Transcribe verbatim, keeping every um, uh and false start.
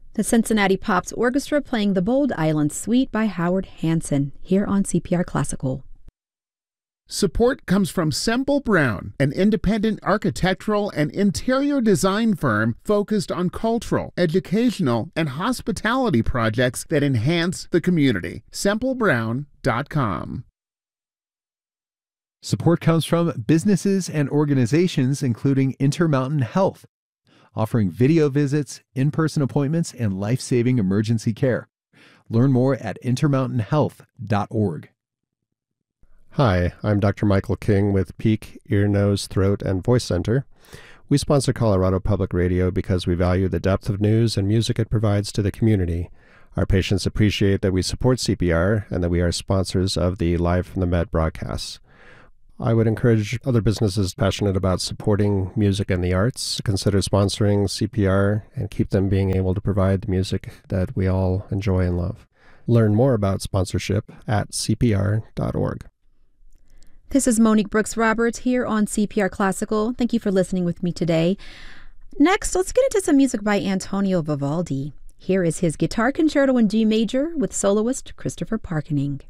The Cincinnati Pops Orchestra playing the Bold Island Suite by Howard Hanson here on C P R Classical. Support comes from Semple Brown, an independent architectural and interior design firm focused on cultural, educational, and hospitality projects that enhance the community. semple brown dot com. Support comes from businesses and organizations including Intermountain Health, offering video visits, in-person appointments, and life-saving emergency care. Learn more at intermountain health dot org. Hi, I'm Doctor Michael King with Peak Ear, Nose, Throat, and Voice Center. We sponsor Colorado Public Radio because we value the depth of news and music it provides to the community. Our patients appreciate that we support C P R and that we are sponsors of the Live from the Met broadcasts. I would encourage other businesses passionate about supporting music and the arts to consider sponsoring C P R and keep them being able to provide the music that we all enjoy and love. Learn more about sponsorship at c p r dot org. This is Monique Brooks Roberts here on C P R Classical. Thank you for listening with me today. Next, let's get into some music by Antonio Vivaldi. Here is his guitar concerto in G major with soloist Christopher Parkening.